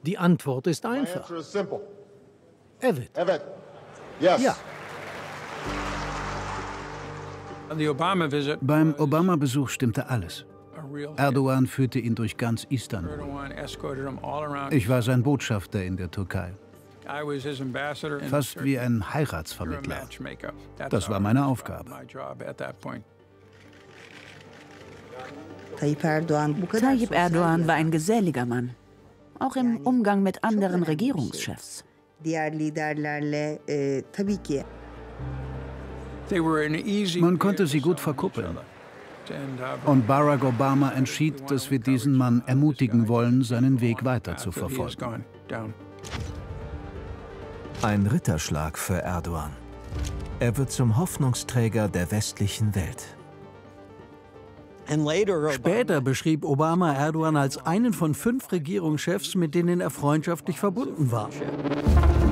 Die Antwort ist einfach. Evet. Ja. Beim Obama-Besuch stimmte alles. Erdogan führte ihn durch ganz Istanbul. Ich war sein Botschafter in der Türkei. Fast wie ein Heiratsvermittler. Das war meine Aufgabe. Tayyip Erdogan war ein geselliger Mann, auch im Umgang mit anderen Regierungschefs. Man konnte sie gut verkuppeln. Und Barack Obama entschied, dass wir diesen Mann ermutigen wollen, seinen Weg weiter zu verfolgen. Ein Ritterschlag für Erdogan. Er wird zum Hoffnungsträger der westlichen Welt. Später beschrieb Obama Erdogan als einen von 5 Regierungschefs, mit denen er freundschaftlich verbunden war.